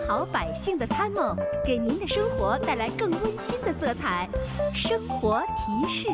好百姓的参谋，给您的生活带来更温馨的色彩。生活提示。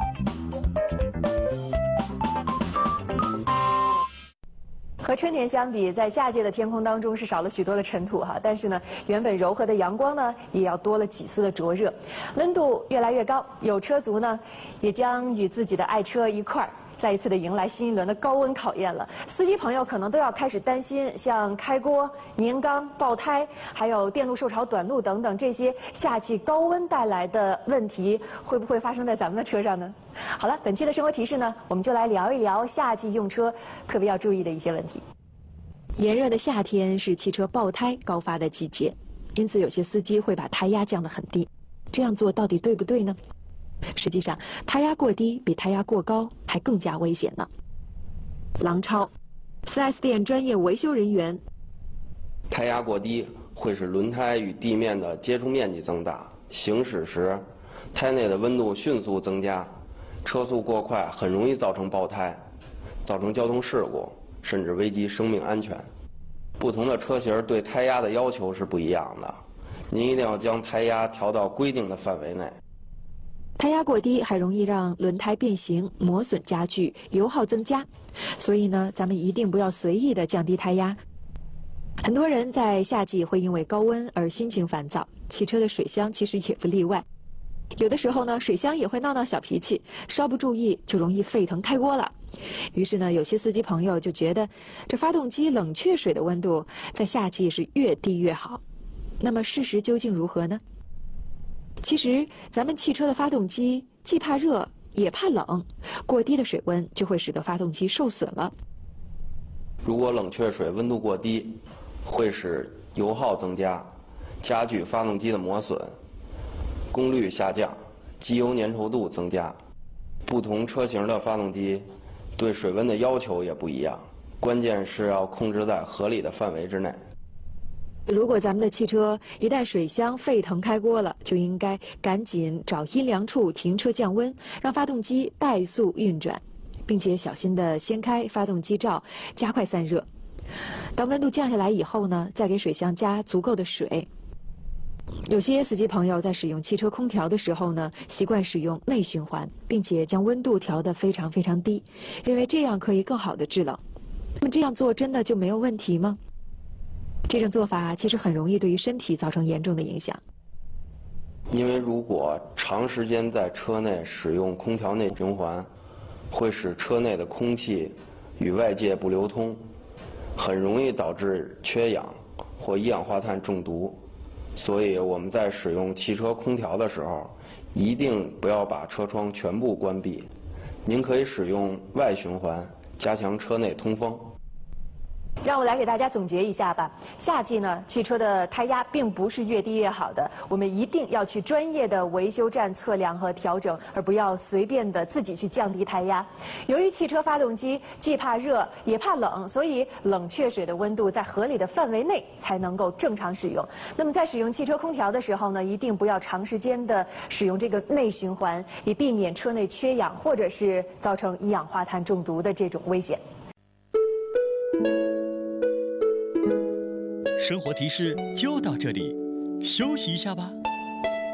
和春天相比，在夏季的天空当中是少了许多的尘土哈，但是呢，原本柔和的阳光呢，也要多了几丝的灼热，温度越来越高，有车族呢，也将与自己的爱车一块儿。再一次的迎来新一轮的高温考验了，司机朋友可能都要开始担心，像开锅、粘缸、爆胎，还有电路受潮短路等等这些夏季高温带来的问题，会不会发生在咱们的车上呢？好了，本期的生活提示呢，我们就来聊一聊夏季用车特别要注意的一些问题。炎热的夏天是汽车爆胎高发的季节，因此有些司机会把胎压降得很低，这样做到底对不对呢？实际上，胎压过低比胎压过高还更加危险呢。郎超 ，4S 店专业维修人员。 胎压过低会使轮胎与地面的接触面积增大，行驶时胎内的温度迅速增加，车速过快很容易造成爆胎，造成交通事故，甚至危及生命安全。不同的车型对胎压的要求是不一样的，您一定要将胎压调到规定的范围内。 胎压过低还容易让轮胎变形、磨损加剧、油耗增加，所以呢，咱们一定不要随意的降低胎压。很多人在夏季会因为高温而心情烦躁，汽车的水箱其实也不例外。有的时候呢，水箱也会闹小脾气，稍不注意就容易沸腾开锅了。于是呢，有些司机朋友就觉得，这发动机冷却水的温度在夏季是越低越好。那么事实究竟如何呢？其实，咱们汽车的发动机既怕热也怕冷，过低的水温就会使得发动机受损了。 如果冷却水温度过低，会使油耗增加，加剧发动机的磨损，功率下降，机油粘稠度增加。不同车型的发动机对水温的要求也不一样，关键是要控制在合理的范围之内。 如果咱们的汽车一旦水箱沸腾开锅了，就应该赶紧找阴凉处停车降温，让发动机怠速运转，并且小心地掀开发动机罩，加快散热。当温度降下来以后呢，再给水箱加足够的水。有些司机朋友在使用汽车空调的时候呢，习惯使用内循环，并且将温度调得非常低，认为这样可以更好地制冷。那么这样做真的就没有问题吗？这种做法其实很容易对于身体造成严重的影响。 因为如果长时间在车内使用空调内循环，会使车内的空气与外界不流通，很容易导致缺氧或一氧化碳中毒。所以我们在使用汽车空调的时候，一定不要把车窗全部关闭。您可以使用外循环，加强车内通风。让我来给大家总结一下吧。夏季呢，汽车的胎压并不是越低越好的，我们一定要去专业的维修站测量和调整，而不要随便的自己去降低胎压。由于汽车发动机既怕热也怕冷，所以冷却水的温度在合理的范围内才能够正常使用。那么在使用汽车空调的时候呢，一定不要长时间的使用这个内循环，以避免车内缺氧或者是造成一氧化碳中毒的这种危险。 生活提示就到这里，休息一下吧。